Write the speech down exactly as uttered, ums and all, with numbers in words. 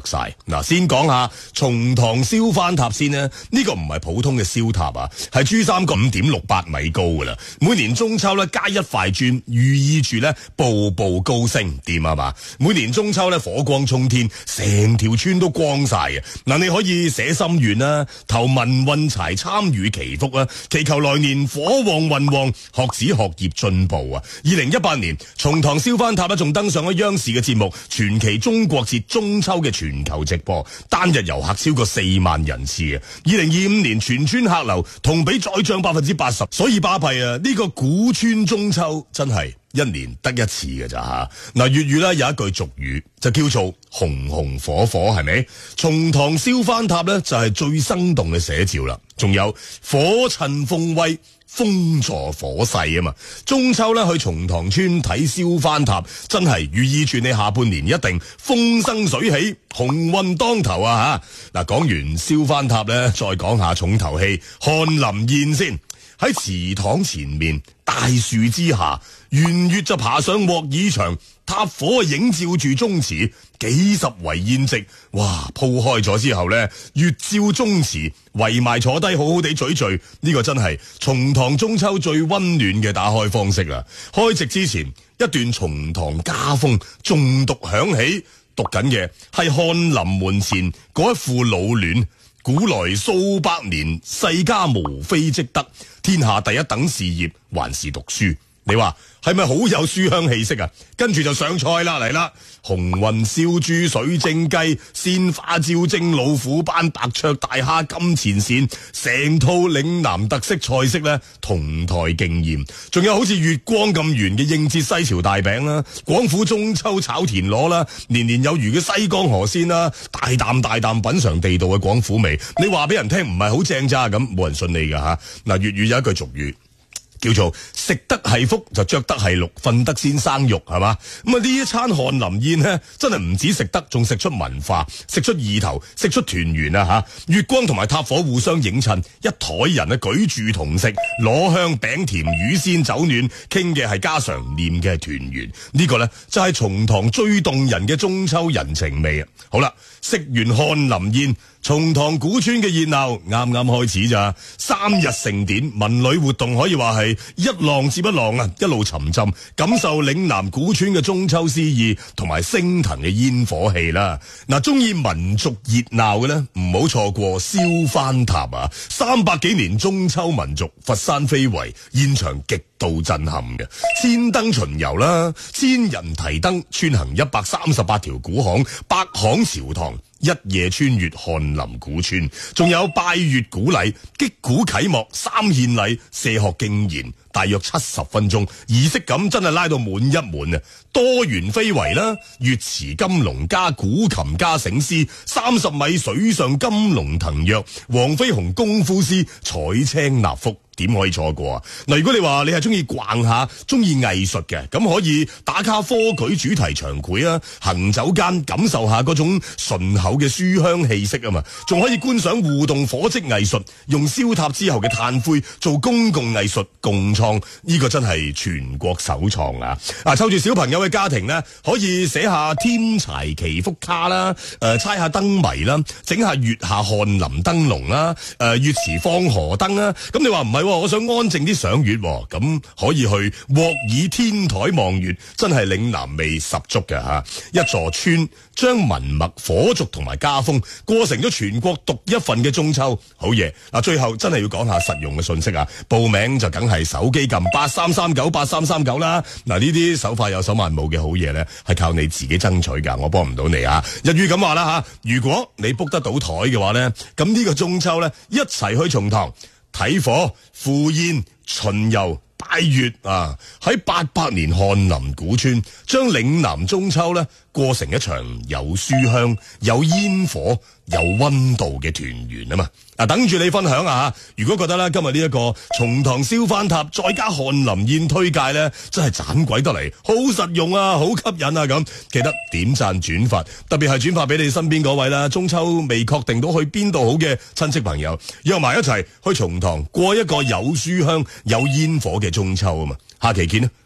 晒。嗱，先講下松塘燒番塔先啦，呢個唔係普通嘅燒塔啊，係珠三角五點六八米高噶啦。每年中秋咧加一塊磚，寓意住咧步步高升，掂啊嘛？每年中秋咧火光衝天，成條村都光晒嘅。嗱，你可以寫心願啦，投民運財，參與祈福啊，祈求來年火旺運旺，學子學業進步啊！二零一八年松塘燒番塔咧仲登上咗央視嘅節目傳奇中國節中秋嘅全球直播，單日遊客超過四萬人次啊！二零二五年全村客流同比再漲百分之八十，所以巴閉啊！呢個古村中秋真係一年得一次嘅咋吓。嗱，粵語咧有一句俗語就叫做紅紅火火，係咪？松塘燒番塔咧就係最生動嘅寫照啦。仲有火襯風威，風助火勢啊嘛！中秋咧去松塘村睇燒番塔，真係寓意住你下半年一定風生水起，鴻運當頭啊吓！嗱，講完燒番塔咧，再講下重頭戲翰林宴先。喺祠堂前面大樹之下，圓月就爬上鑊耳牆，塔火映照住宗祠，幾十圍宴席，哇！鋪開咗之後呢，月照宗祠，圍埋坐低好好地咀咀，呢個真係松塘中秋最溫暖嘅打開方式啦！開席之前，一段松塘家風誦讀響起，讀緊嘅係翰林門前嗰一副老聯。古來數百年，世家無非積德，天下第一等事業還是讀書。你話係咪好有書香氣息啊？跟住就上菜啦，嚟啦！紅雲燒豬、水蒸雞、鮮花椒蒸老虎斑、白灼大蝦、金錢鱔，成套嶺南特色菜式咧，同台競艷。仲有好似月光咁圓嘅應節西樵大餅啦，廣府中秋炒田螺啦，年年有餘嘅西江河鮮啦，大啖大啖品嘗地道嘅廣府味。你話俾人聽唔係好正咋，咁冇人信你噶吓。嗱，粵語有一句俗語叫做食得係福，就着得係綠，瞓得先生肉，係嘛？咁啊呢一餐翰林宴呢，真係唔止食得，仲食出文化，食出意頭，食出團圓啊吓！月光同埋塔火互相映襯，一枱人啊舉箸同食，攞香餅甜魚鮮酒暖，傾嘅係家常，念嘅係團圓。呢個呢，就係松塘最動人嘅中秋人情味啊！好啦，食完翰林宴，松塘古村嘅熱鬧啱啱開始咋，三日盛典，文旅活動可以話係一浪接一浪啊，一路沉浸，感受嶺南古村嘅中秋詩意同埋升騰嘅煙火氣啦。嗱，中意民族熱鬧嘅呢，唔好錯過燒番塔啊！三百幾年中秋民族，佛山非遺，現場極度震撼嘅，千燈巡遊啦，千人提燈，穿行一百三十八條古巷，百巷朝堂。一夜穿越翰林古村，仲有拜月古禮、擊鼓啟幕、三獻禮、卸學敬言，大約七十分鐘，儀式感真係拉到滿一滿啊！多元非遺啦，月池金龍加古琴加醒獅，三十米水上金龍騰躍，黃飛鴻功夫師彩青納福。點可以錯過啊？嗱，如果你話你係中意逛下、中意藝術嘅，咁可以打卡科舉主題長繪啊，行走間感受下嗰種醇厚嘅書香氣息啊嘛，仲可以觀賞互動火積藝術，用燒塔之後嘅炭灰做公共藝術共創，呢個真係全國首創啊！啊，湊住小朋友嘅家庭呢，可以寫下添柴祈福卡啦，誒、呃，猜下燈謎啦，整下月下翰林燈籠啦，誒、呃，月池放河燈啦，咁你話唔係？我想安靜啲賞月，咁可以去鑊耳天台望月，真係嶺南味十足嘅吓。一座村將文物、火燭同埋家風過成咗全國獨一份嘅中秋，好嘢！嗱，最後真係要講下實用嘅信息啊！報名就梗係手機撳八三三九八三三九啦。嗱，呢啲手快有手慢冇嘅好嘢呢，係靠你自己爭取噶，我幫唔到你啊！日語咁話啦吓，如果你 book 得到台嘅話呢，咁呢個中秋呢，一齊去松塘睇火、赴宴、巡遊、拜月啊！喺八百年翰林古村，將嶺南中秋咧過成一場有書香、有煙火、有溫度嘅團圓啊嘛！啊，等住你分享啊！如果覺得咧今日呢一個松塘燒番塔再加翰林宴推介咧，真係盞鬼得嚟，好實用啊，好吸引啊！咁記得點讚轉發，特別係轉發俾你身邊嗰位啦。中秋未確定到去邊度好嘅親戚朋友，約埋一齊去松塘過一個有書香、有煙火嘅中秋啊嘛！下期見啦，